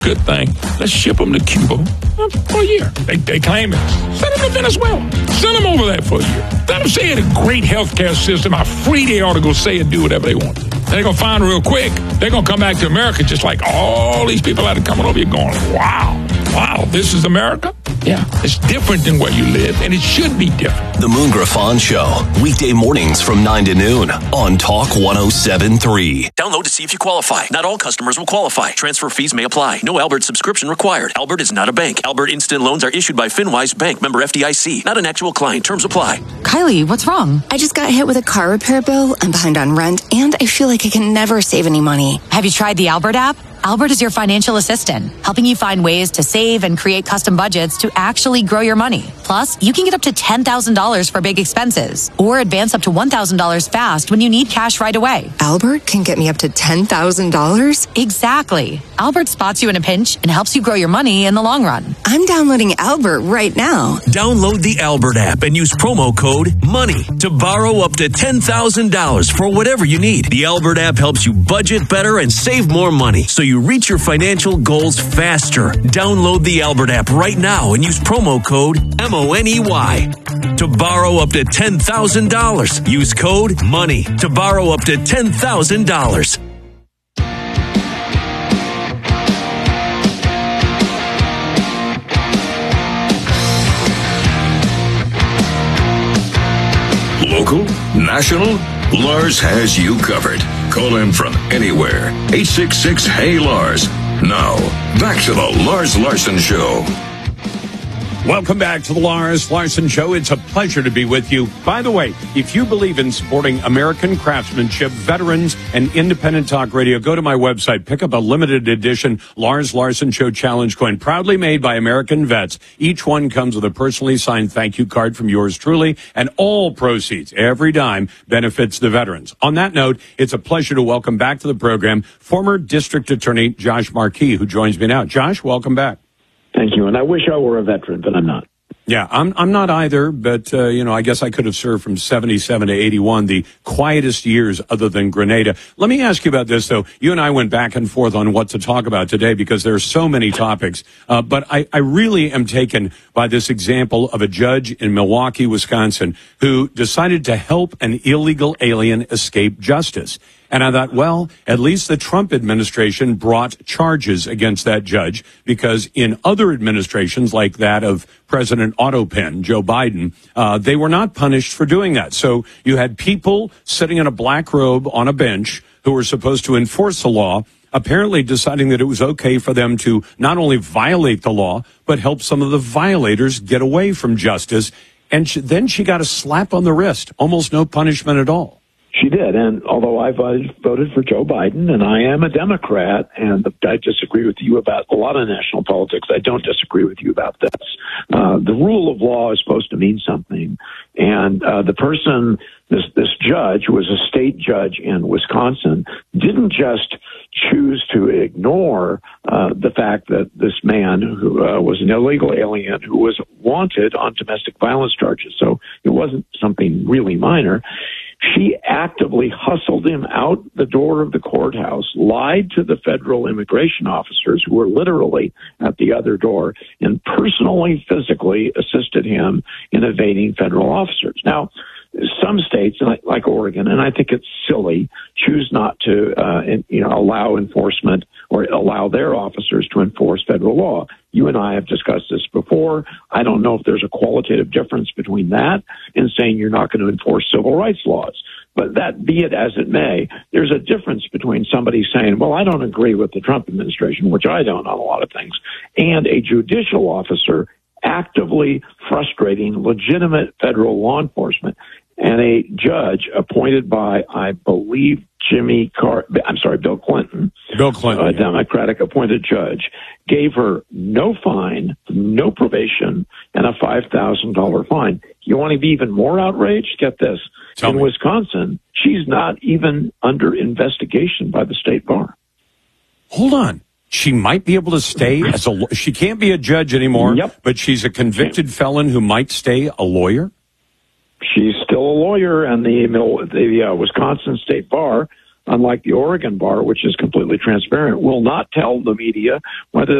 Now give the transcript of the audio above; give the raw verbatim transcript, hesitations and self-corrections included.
Good thing. Let's ship them to Cuba for a year. They, they claim it. Send them to Venezuela. Send them over there for a year. Let them say it's a great healthcare system, how free they ought to go say and do whatever they want. They're going to find real quick. They're going to come back to America just like all these people that are coming over here going, wow, wow, this is America? Yeah, it's different than where you live, and it should be different. The Moon Griffon Show, weekday mornings from nine to noon on Talk one oh seven point three. Download to see if you qualify. Not all customers will qualify. Transfer fees may apply. No Albert subscription required. Albert is not a bank. Albert Instant Loans are issued by FinWise Bank, member F D I C. Not an actual client. Terms apply. Kylie, what's wrong? I just got hit with a car repair bill. I'm behind on rent, and I feel like I can never save any money. Have you tried the Albert app? Albert is your financial assistant, helping you find ways to save and create custom budgets to actually grow your money. Plus, you can get up to ten thousand dollars for big expenses or advance up to one thousand dollars fast when you need cash right away. Albert can get me up to ten thousand dollars? Exactly. Albert spots you in a pinch and helps you grow your money in the long run. I'm downloading Albert right now. Download the Albert app and use promo code MONEY to borrow up to ten thousand dollars for whatever you need. The Albert app helps you budget better and save more money so you reach your financial goals faster. Download the Albert app right now and use promo code M O N E Y to borrow up to ten thousand dollars. Use code MONEY to borrow up to ten thousand dollars. Local, national, Lars has you covered. Call him from anywhere. eight six six, H E Y, Lars. Now, back to the Lars Larson Show. Welcome back to the Lars Larson Show. It's a pleasure to be with you. By the way, if you believe in supporting American craftsmanship, veterans, and independent talk radio, go to my website, pick up a limited edition Lars Larson Show Challenge coin, proudly made by American vets. Each one comes with a personally signed thank you card from yours truly, and all proceeds, every dime, benefits the veterans. On that note, it's a pleasure to welcome back to the program former District Attorney Josh Markey, who joins me now. Josh, welcome back. Thank you, and I wish I were a veteran, but I'm not. Yeah, I'm I'm not either, but, uh, you know, I guess I could have served from seventy-seven to eighty-one, the quietest years other than Grenada. Let me ask you about this, though. You and I went back and forth on what to talk about today because there are so many topics, uh, but I, I really am taken by this example of a judge in Milwaukee, Wisconsin, who decided to help an illegal alien escape justice. And I thought, well, at least the Trump administration brought charges against that judge, because in other administrations like that of President Otto Penn, Joe Biden, uh, they were not punished for doing that. So you had people sitting in a black robe on a bench who were supposed to enforce the law, apparently deciding that it was okay for them to not only violate the law, but help some of the violators get away from justice. And she, then she got a slap on the wrist, almost no punishment at all. She did, and although I voted, voted for Joe Biden, and I am a Democrat, and I disagree with you about a lot of national politics, I don't disagree with you about this. Uh, the rule of law is supposed to mean something, and uh, the person, this this judge, who was a state judge in Wisconsin, didn't just choose to ignore uh, the fact that this man who uh, was an illegal alien who was wanted on domestic violence charges, so it wasn't something really minor. She actively hustled him out the door of the courthouse, lied to the federal immigration officers who were literally at the other door, and personally, physically assisted him in evading federal officers. Now, some states, like, like Oregon, and I think it's silly, choose not to, uh, in, you know, allow enforcement or allow their officers to enforce federal law. You and I have discussed this before. I don't know if there's a qualitative difference between that and saying you're not going to enforce civil rights laws. But that be it as it may, there's a difference between somebody saying, well, I don't agree with the Trump administration, which I don't on a lot of things, and a judicial officer actively frustrating legitimate federal law enforcement. And a judge appointed by, I believe, Jimmy Car- I'm sorry, Bill Clinton, Bill Clinton, a Democratic appointed judge, gave her no fine, no probation, and a five thousand dollars fine. You want to be even more outraged? Get this. Tell in me. Wisconsin, she's not even under investigation by the state bar. Hold on. She might be able to stay as a, she can't be a judge anymore, Yep. but she's a convicted felon who might stay a lawyer? She's still a lawyer, and the the uh, Wisconsin State Bar unlike the Oregon bar, which is completely transparent, will not tell the media whether